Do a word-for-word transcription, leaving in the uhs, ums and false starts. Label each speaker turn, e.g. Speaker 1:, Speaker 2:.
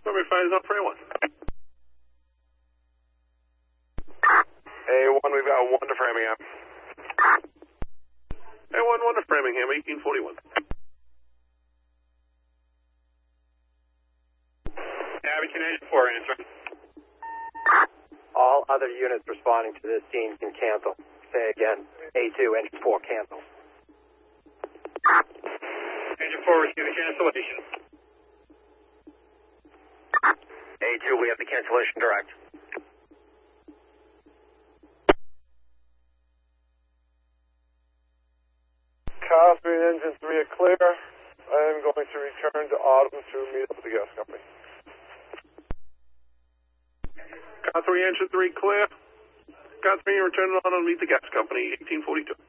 Speaker 1: Primary fighters on Framingham.
Speaker 2: A one, we've got one to Framingham.
Speaker 1: A one, one to Framingham, eighteen forty-one.
Speaker 2: Abington engine four, answering.
Speaker 3: All other units responding to this scene can cancel. Say again, A two, engine four, cancel.
Speaker 2: Engine four, receive the cancellation. A two, we have the cancellation direct.
Speaker 4: Copy, engine three are clear. I am going to return to Autumn to meet up with the gas company.
Speaker 1: Car three, engine three, clear. Car three, return on and meet the gas company, eighteen forty-two.